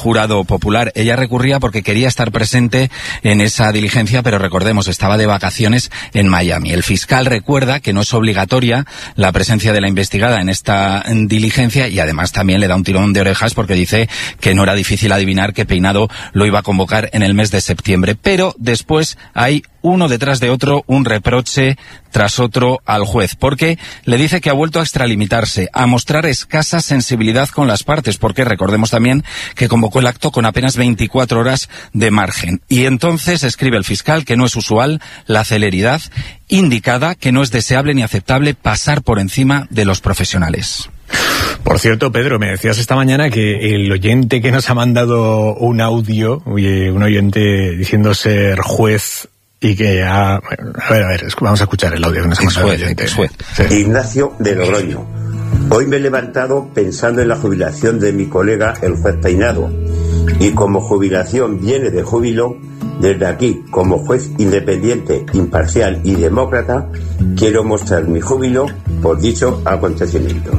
jurado popular. Ella recurría porque quería estar presente en esa diligencia, pero recordemos, estaba de vacaciones en Miami. El fiscal recuerda que no es obligatoria la presencia de la investigada en esta diligencia y además también le da un tirón de orejas porque dice que no era difícil adivinar que Peinado lo iba a convocar en el mes de septiembre. Pero después hay uno detrás de otro, un reproche tras otro al juez, porque le dice que ha vuelto a extralimitarse, a mostrar escasa sensibilidad con las partes, porque recordemos también que convocó el acto con apenas 24 horas de margen. Y entonces escribe el fiscal que no es usual la celeridad indicada, que no es deseable ni aceptable pasar por encima de los profesionales. Por cierto, Pedro, me decías esta mañana que el oyente que nos ha mandado un audio, un oyente diciendo ser juez y que ha... A ver, vamos a escuchar el audio que nos ha mandado el oyente. Sí. Ignacio de Logroño. Hoy me he levantado pensando en la jubilación de mi colega el juez Peinado, y como jubilación viene de júbilo, desde aquí, como juez independiente, imparcial y demócrata, quiero mostrar mi júbilo por dicho acontecimiento.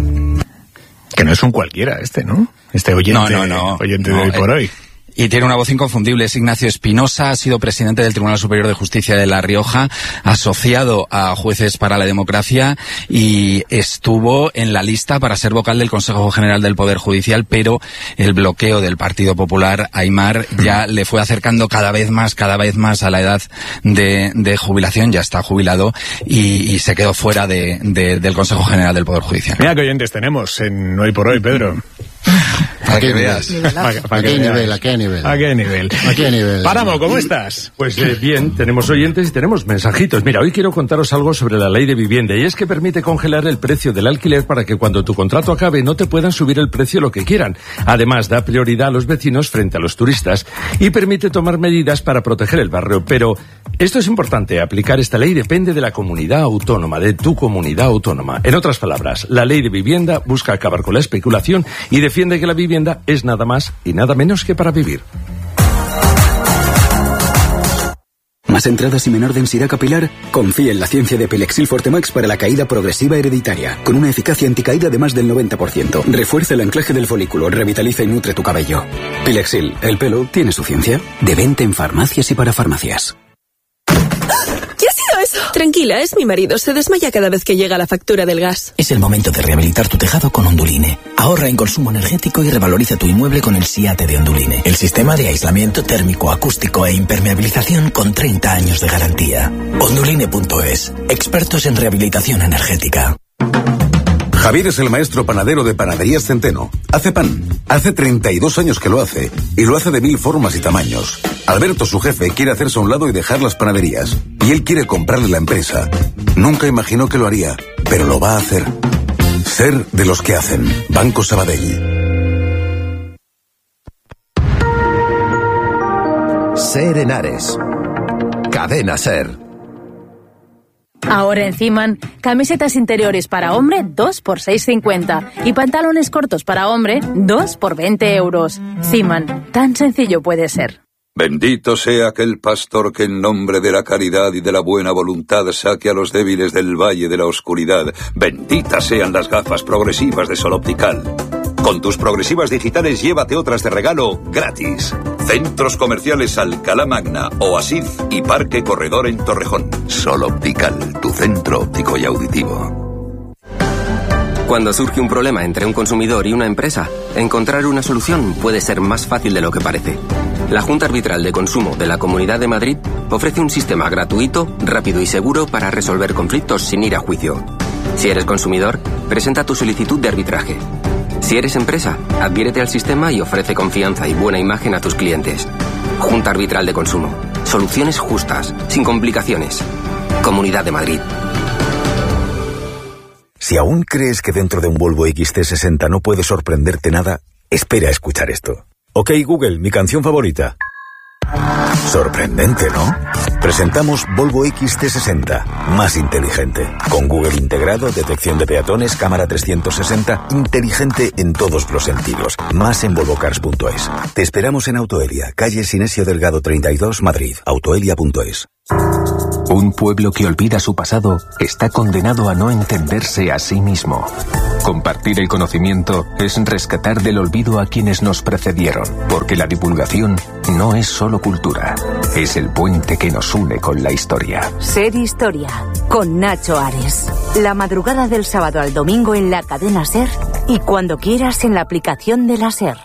Que no es un cualquiera ¿no? Este oyente, oyente de hoy por hoy. Y tiene una voz inconfundible, es Ignacio Espinosa, ha sido presidente del Tribunal Superior de Justicia de La Rioja, asociado a Jueces para la Democracia y estuvo en la lista para ser vocal del Consejo General del Poder Judicial, pero el bloqueo del Partido Popular, Aimar, ya le fue acercando cada vez más a la edad de jubilación, ya está jubilado y se quedó fuera del Consejo General del Poder Judicial. Mira qué oyentes tenemos en Hoy por Hoy, Pedro. Para que veas. ¿A qué nivel? Páramo, ¿cómo estás? Pues bien, tenemos oyentes y tenemos mensajitos. Mira, hoy quiero contaros algo sobre la ley de vivienda, y es que permite congelar el precio del alquiler para que cuando tu contrato acabe no te puedan subir el precio lo que quieran. Además, da prioridad a los vecinos frente a los turistas y permite tomar medidas para proteger el barrio. Pero esto es importante, aplicar esta ley depende de la comunidad autónoma, de tu comunidad autónoma. En otras palabras, la ley de vivienda busca acabar con la especulación y defiende que la vivienda es nada más y nada menos que para vivir. ¿Más entradas y menor densidad capilar? Confía en la ciencia de Pilexil Fortemax para la caída progresiva hereditaria, con una eficacia anticaída de más del 90%. Refuerza el anclaje del folículo, revitaliza y nutre tu cabello. Pilexil, el pelo tiene su ciencia. De venta en farmacias y para farmacias. ¿Qué ha sido eso? Tranquila, es mi marido. Se desmaya cada vez que llega la factura del gas. Es el momento de rehabilitar tu tejado con Onduline. Ahorra en consumo energético y revaloriza tu inmueble con el SIATE de Onduline. El sistema de aislamiento térmico, acústico e impermeabilización con 30 años de garantía. Onduline.es. Expertos en rehabilitación energética. Javier es el maestro panadero de Panaderías Centeno. Hace pan. Hace 32 años que lo hace. Y lo hace de 1000 formas y tamaños. Alberto, su jefe, quiere hacerse a un lado y dejar las panaderías. Y él quiere comprarle la empresa. Nunca imaginó que lo haría, pero lo va a hacer. Ser de los que hacen. Banco Sabadell. Ser Henares. Cadena Ser. Ahora en Ziman, camisetas interiores para hombre 2 por 6,50 y pantalones cortos para hombre 2 por 20 euros. Ziman, tan sencillo puede ser. Bendito sea aquel pastor que en nombre de la caridad y de la buena voluntad saque a los débiles del valle de la oscuridad. Benditas sean las gafas progresivas de Sol Optical. Con tus progresivas digitales llévate otras de regalo gratis. Centros comerciales Alcalá Magna, Oasis y Parque Corredor en Torrejón. Sol Optical, tu centro óptico y auditivo. Cuando surge un problema entre un consumidor y una empresa, encontrar una solución puede ser más fácil de lo que parece. La Junta Arbitral de Consumo de la Comunidad de Madrid ofrece un sistema gratuito, rápido y seguro para resolver conflictos sin ir a juicio. Si eres consumidor, presenta tu solicitud de arbitraje. Si eres empresa, adhiérete al sistema y ofrece confianza y buena imagen a tus clientes. Junta Arbitral de Consumo. Soluciones justas, sin complicaciones. Comunidad de Madrid. Si aún crees que dentro de un Volvo XC60 no puede sorprenderte nada, espera a escuchar esto. Ok, Google, mi canción favorita. Sorprendente, ¿no? Presentamos Volvo XT60, más inteligente. Con Google integrado, detección de peatones, cámara 360, inteligente en todos los sentidos. Más en volvocars.es. Te esperamos en Autoelia, calle Sinesio Delgado 32, Madrid. Autoelia.es. Un pueblo que olvida su pasado está condenado a no entenderse a sí mismo. Compartir el conocimiento es rescatar del olvido a quienes nos precedieron, porque la divulgación no es solo cultura, es el puente que nos une con la historia. Ser Historia, con Nacho Ares. La madrugada del sábado al domingo en la cadena SER y cuando quieras en la aplicación de la SER.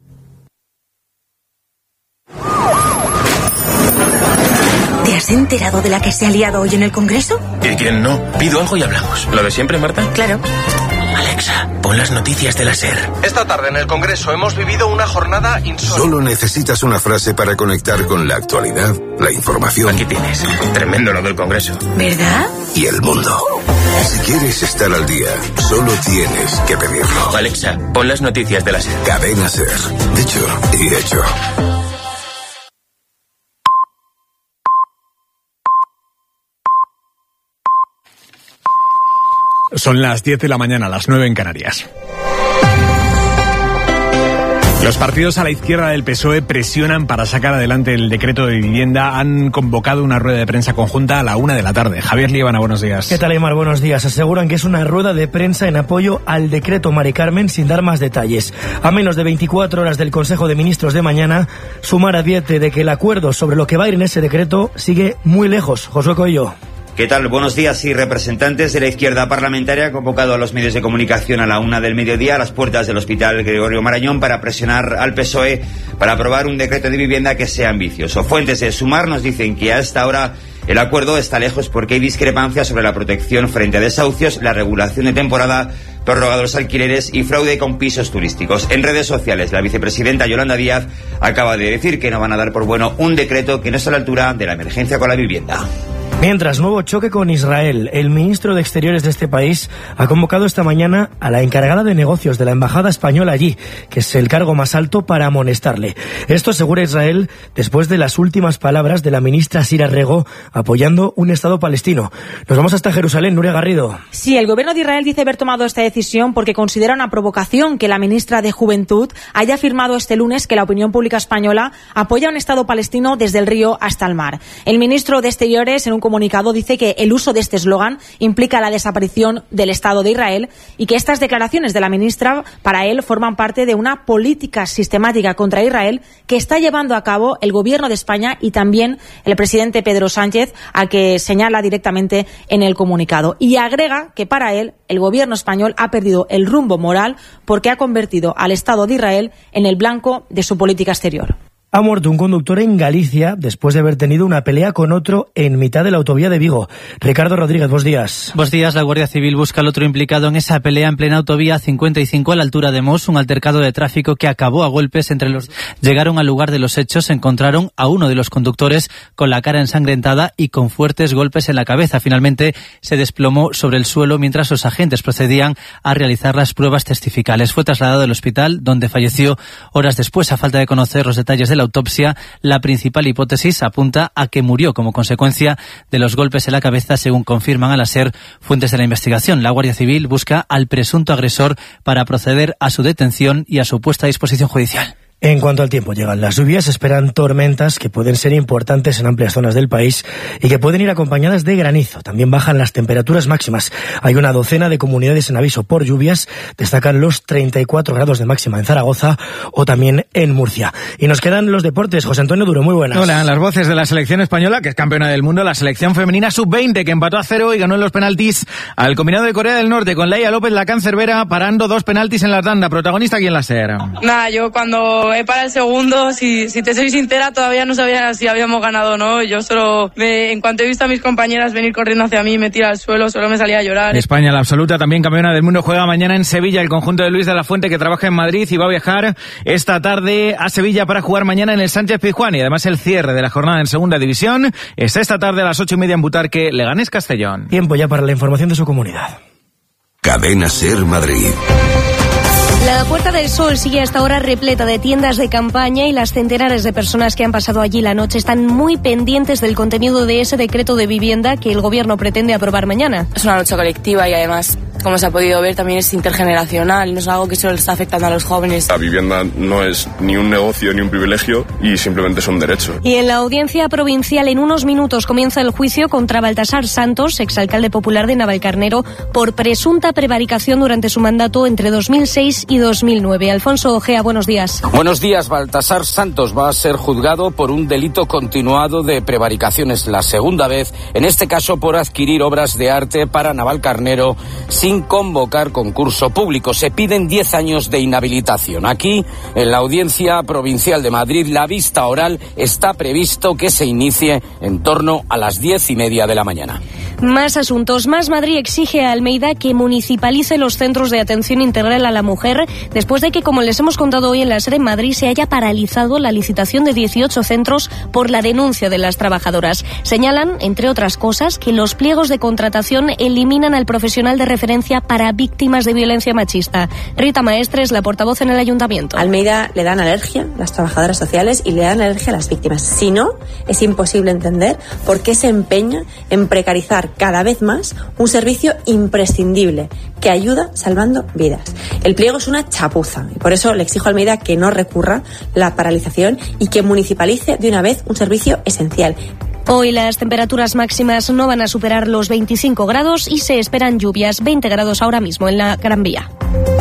¿Te has enterado de la que se ha liado hoy en el Congreso? ¿Y quién no? Pido algo y hablamos. ¿Lo de siempre, Marta? Claro. Alexa, pon las noticias de la SER. Esta tarde en el Congreso hemos vivido una jornada insólita. Solo necesitas una frase para conectar con la actualidad, la información. Aquí tienes. Tremendo lo del Congreso. ¿Verdad? Y el mundo. Si quieres estar al día, solo tienes que pedirlo. Alexa, pon las noticias de la SER. Cadena SER. Dicho y hecho. Son las 10 de la mañana, las 9 en Canarias. Los partidos a la izquierda del PSOE presionan para sacar adelante el decreto de vivienda. Han convocado una rueda de prensa conjunta a la 1 de la tarde. Javier Líbana, buenos días. ¿Qué tal, Aymar? Buenos días. Aseguran que es una rueda de prensa en apoyo al decreto Mari Carmen sin dar más detalles. A menos de 24 horas del Consejo de Ministros de mañana, Sumar advierte de que el acuerdo sobre lo que va a ir en ese decreto sigue muy lejos. Josué Coello. ¿Qué tal? Buenos días. Sí, representantes de la izquierda parlamentaria han convocado a los medios de comunicación a la 1 del mediodía a las puertas del Hospital Gregorio Marañón para presionar al PSOE para aprobar un decreto de vivienda que sea ambicioso. Fuentes de Sumar nos dicen que a esta hora el acuerdo está lejos porque hay discrepancias sobre la protección frente a desahucios, la regulación de temporada, prórroga de los alquileres y fraude con pisos turísticos. En redes sociales, la vicepresidenta Yolanda Díaz acaba de decir que no van a dar por bueno un decreto que no está a la altura de la emergencia con la vivienda. Mientras, nuevo choque con Israel. El ministro de Exteriores de este país ha convocado esta mañana a la encargada de negocios de la embajada española allí, que es el cargo más alto, para amonestarle. Esto asegura Israel después de las últimas palabras de la ministra Sira Rego apoyando un Estado palestino. Nos vamos hasta Jerusalén, Nuria Garrido. Sí, el gobierno de Israel dice haber tomado esta decisión porque considera una provocación que la ministra de Juventud haya afirmado este lunes que la opinión pública española apoya un Estado palestino desde el río hasta el mar. El ministro de Exteriores, en un comunicado, dice que el uso de este eslogan implica la desaparición del Estado de Israel y que estas declaraciones de la ministra para él forman parte de una política sistemática contra Israel que está llevando a cabo el gobierno de España y también el presidente Pedro Sánchez, al que señala directamente en el comunicado. Y agrega que para él el gobierno español ha perdido el rumbo moral porque ha convertido al Estado de Israel en el blanco de su política exterior. Ha muerto un conductor en Galicia después de haber tenido una pelea con otro en mitad de la autovía de Vigo. Ricardo Rodríguez, buenos días. Buenos días. La Guardia Civil busca al otro implicado en esa pelea en plena autovía 55 a la altura de Mos, un altercado de tráfico que acabó a golpes entre los... Llegaron al lugar de los hechos, encontraron a uno de los conductores con la cara ensangrentada y con fuertes golpes en la cabeza. Finalmente se desplomó sobre el suelo mientras los agentes procedían a realizar las pruebas testificales. Fue trasladado al hospital, donde falleció horas después. A falta de conocer los detalles de la autopsia, la principal hipótesis apunta a que murió como consecuencia de los golpes en la cabeza, según confirman a la SER fuentes de la investigación. La Guardia Civil busca al presunto agresor para proceder a su detención y a su puesta a disposición judicial. En cuanto al tiempo, llegan las lluvias, esperan tormentas que pueden ser importantes en amplias zonas del país y que pueden ir acompañadas de granizo. También bajan las temperaturas máximas. Hay una docena de comunidades en aviso por lluvias. Destacan los 34 grados de máxima en Zaragoza o también en Murcia. Y nos quedan los deportes. José Antonio Duro, muy buenas. Hola, las voces de la selección española, que es campeona del mundo, la selección femenina sub-20, que empató a 0 y ganó en los penaltis al combinado de Corea del Norte, con Laia López, la cancerbera, parando 2 penaltis en la tanda. Protagonista aquí en la SER. Nada, yo cuando para el segundo, si te soy sincera, todavía no sabía si habíamos ganado o no. Yo solo, en cuanto he visto a mis compañeras venir corriendo hacia mí, me tira al suelo, solo me salía a llorar. España, la absoluta, también campeona del mundo, juega mañana en Sevilla. El conjunto de Luis de la Fuente, que trabaja en Madrid y va a viajar esta tarde a Sevilla para jugar mañana en el Sánchez-Pizjuán. Y además el cierre de la jornada en segunda división es esta tarde a las 8:30 en Butarque, Leganés Castellón. Tiempo ya para la información de su comunidad. Cadena SER Madrid. La Puerta del Sol sigue hasta ahora repleta de tiendas de campaña y las centenares de personas que han pasado allí la noche están muy pendientes del contenido de ese decreto de vivienda que el Gobierno pretende aprobar mañana. Es una lucha colectiva y además, como se ha podido ver, también es intergeneracional, no es algo que solo está afectando a los jóvenes. La vivienda no es ni un negocio ni un privilegio y simplemente es un derecho. Y en la audiencia provincial en unos minutos comienza el juicio contra Baltasar Santos, exalcalde popular de Navalcarnero, por presunta prevaricación durante su mandato entre 2006 y 2009. Alfonso Ojea, buenos días. Buenos días. Baltasar Santos va a ser juzgado por un delito continuado de prevaricación. Es la segunda vez, en este caso por adquirir obras de arte para Navalcarnero sin convocar concurso público. Se piden 10 años de inhabilitación. Aquí, en la Audiencia Provincial de Madrid, la vista oral está previsto que se inicie en torno a las 10:30 de la mañana. Más asuntos. Más Madrid exige a Almeida que municipalice los centros de atención integral a la mujer después de que, como les hemos contado hoy en la SER en Madrid, se haya paralizado la licitación de 18 centros por la denuncia de las trabajadoras. Señalan, entre otras cosas, que los pliegos de contratación eliminan al profesional de referencia para víctimas de violencia machista. Rita Maestres, la portavoz en el Ayuntamiento. A Almeida le dan alergia las trabajadoras sociales y le dan alergia a las víctimas. Si no, es imposible entender por qué se empeña en precarizar cada vez más un servicio imprescindible que ayuda salvando vidas. El pliego es una chapuza y por eso le exijo a Almeida que no recurra la paralización y que municipalice de una vez un servicio esencial. Hoy las temperaturas máximas no van a superar los 25 grados y se esperan lluvias, 20 grados ahora mismo en la Gran Vía.